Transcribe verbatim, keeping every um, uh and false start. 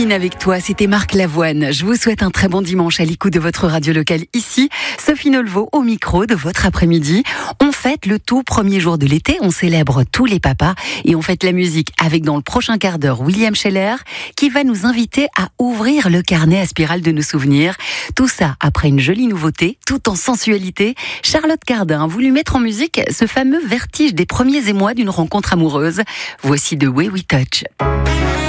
Avec toi, c'était Marc Lavoine. Je vous souhaite un très bon dimanche à l'écoute de votre radio locale ici. Sophie Nolvo au micro de votre après-midi. On fête le tout premier jour de l'été, on célèbre tous les papas et on fête la musique avec dans le prochain quart d'heure William Scheller qui va nous inviter à ouvrir le carnet à spirale de nos souvenirs. Tout ça après une jolie nouveauté, tout en sensualité. Charlotte Cardin a voulu mettre en musique ce fameux vertige des premiers émois d'une rencontre amoureuse. Voici The Way We Touch.